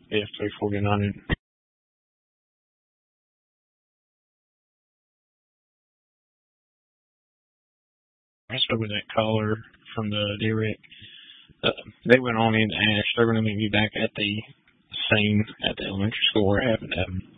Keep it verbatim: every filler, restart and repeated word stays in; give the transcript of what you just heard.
F three forty-nine. I spoke with that caller from the direct. Uh, they went on in Ash. They're going to meet me back at the scene at the elementary school where it happened.